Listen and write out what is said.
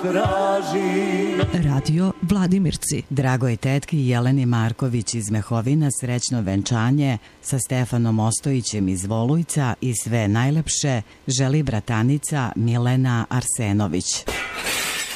traži. Radio Vladimirci. Dragoj tetki Jeleni Marković iz Mehovina srećno venčanje sa Stefanom Ostojićem iz Volujca i sve najlepše želi bratanica Milena Arsenović.